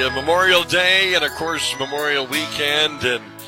the Memorial Day and, of course, Memorial Weekend,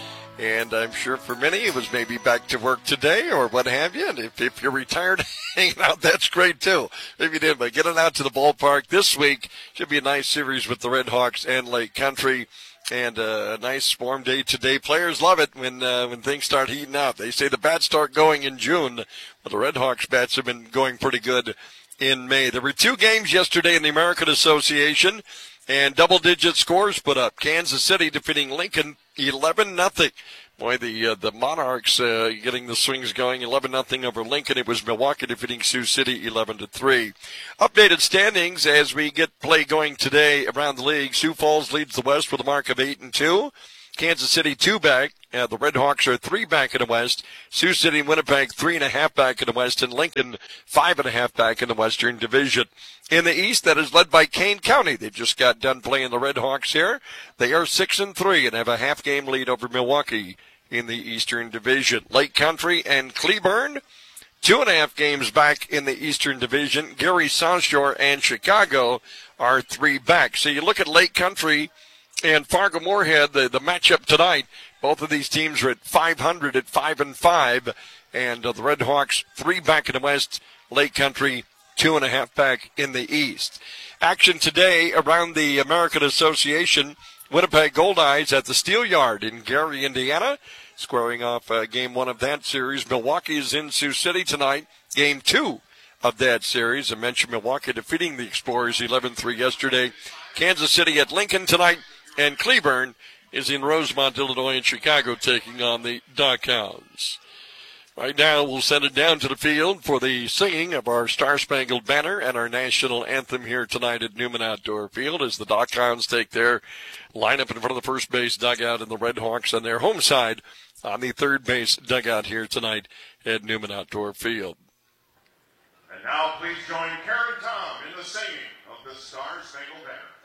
and I'm sure for many it was maybe back to work today or what have you. And if you're retired hanging out, that's great too. If you did, but getting out to the ballpark this week should be a nice series with the Red Hawks and Lake Country. And a nice warm day today. Players love it when things start heating up. They say the bats start going in June, but the Red Hawks bats have been going pretty good in May. There were two games yesterday in the American Association, and double-digit scores put up. Kansas City defeating Lincoln 11-0. Boy, the Monarchs getting the swings going 11-0 over Lincoln. It was Milwaukee defeating Sioux City 11-3. Updated standings as we get play going today around the league. Sioux Falls leads the West with a mark of 8-2. Kansas City 2 back. The Red Hawks are 3 back in the West. Sioux City and Winnipeg 3.5 back in the West, and Lincoln 5.5 back in the Western Division. In the East, that is led by Kane County. They just got done playing the Red Hawks here. They are 6-3 and have a half-game lead over Milwaukee in the Eastern Division. Lake Country and Cleburne, 2.5 games back in the Eastern Division. Gary, South Shore, and Chicago are 3 back. So you look at Lake Country and Fargo-Moorhead, the matchup tonight. Both of these teams are at 500 at 5-5, and the Red Hawks 3 back in the West. Lake Country 2.5 back in the East. Action today around the American Association. Winnipeg Goldeyes at the Steel Yard in Gary, Indiana, squaring off game 1 of that series. Milwaukee is in Sioux City tonight, game 2 of that series. I mentioned Milwaukee defeating the Explorers 11-3 yesterday. Kansas City at Lincoln tonight, and Cleburne is in Rosemont, Illinois, and Chicago taking on the Duckhounds. Right now, we'll send it down to the field for the singing of our Star-Spangled Banner and our national anthem here tonight at Newman Outdoor Field as the Duckhounds take their lineup in front of the first base dugout and the Red Hawks on their home side on the third base dugout here tonight at Newman Outdoor Field. And now please join Karen Tom in the singing of the Star-Spangled Banner.